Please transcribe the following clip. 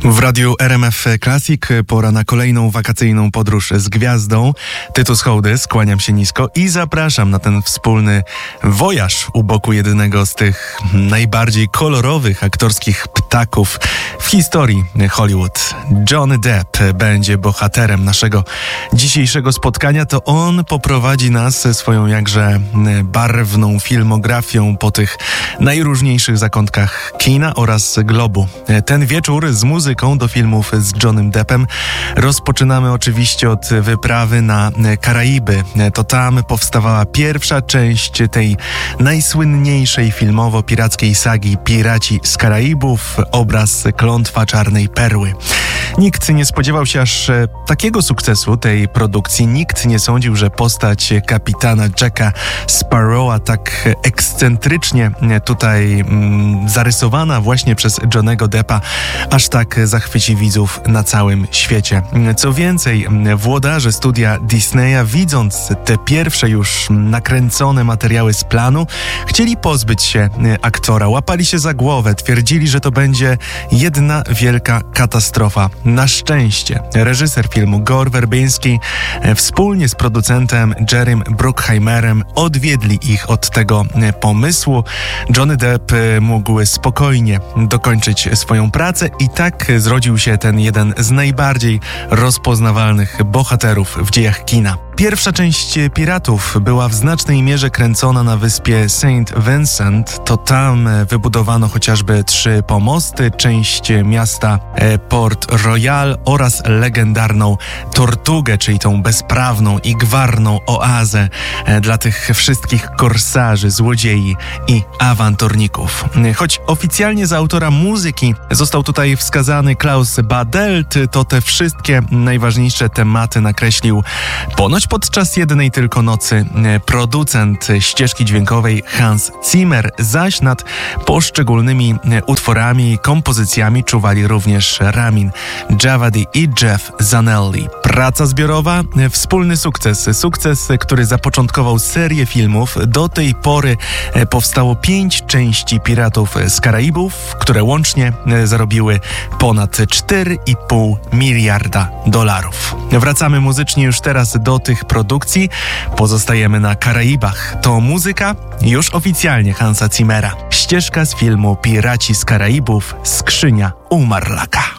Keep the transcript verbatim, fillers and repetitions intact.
W radiu R M F Classic pora na kolejną wakacyjną podróż z gwiazdą. Tytus Hołdy, skłaniam się nisko i zapraszam na ten wspólny wojaż u boku jednego z tych najbardziej kolorowych aktorskich ptaków w historii Hollywood. Johnny Depp będzie bohaterem naszego dzisiejszego spotkania. To on poprowadzi nas swoją jakże barwną filmografią po tych najróżniejszych zakątkach kina oraz globu. Ten wieczór z muzyką do filmów z Johnnym Deppem rozpoczynamy oczywiście od wyprawy na Karaiby. To tam powstawała pierwsza część tej najsłynniejszej filmowo-pirackiej sagi Piraci z Karaibów, obraz Klątwa Czarnej Perły. Nikt nie spodziewał się aż takiego sukcesu tej produkcji. Nikt nie sądził, że postać kapitana Jacka Sparrowa, tak ekscentrycznie tutaj mm, zarysowana właśnie przez Johnnego Deppa, aż tak zachwyci widzów na całym świecie. Co więcej, włodarze studia Disneya, widząc te pierwsze już nakręcone materiały z planu, chcieli pozbyć się aktora. Łapali się za głowę, twierdzili, że to będzie jedna wielka katastrofa. Na szczęście reżyser filmu Gore Verbinski wspólnie z producentem Jerrym Bruckheimerem odwiedli ich od tego pomysłu. Johnny Depp mógł spokojnie dokończyć swoją pracę i tak zrodził się ten jeden z najbardziej rozpoznawalnych bohaterów w dziejach kina. Pierwsza część Piratów była w znacznej mierze kręcona na wyspie Saint Vincent. To tam wybudowano chociażby trzy pomosty, część miasta Port Royal oraz legendarną Tortugę, czyli tą bezprawną i gwarną oazę dla tych wszystkich korsarzy, złodziei i awanturników. Choć oficjalnie za autora muzyki został tutaj wskazany Klaus Badelt, to te wszystkie najważniejsze tematy nakreślił ponoć podczas jednej tylko nocy producent ścieżki dźwiękowej Hans Zimmer, zaś nad poszczególnymi utworami i kompozycjami czuwali również Ramin Djawadi i Jeff Zanelli. Praca zbiorowa, wspólny sukces. Sukces, który zapoczątkował serię filmów. Do tej pory powstało pięć części Piratów z Karaibów, które łącznie zarobiły ponad cztery i pół miliarda dolarów. Wracamy muzycznie już teraz do tych produkcji. Pozostajemy na Karaibach. To muzyka już oficjalnie Hansa Zimmera. Ścieżka z filmu Piraci z Karaibów, Skrzynia u Marlaka.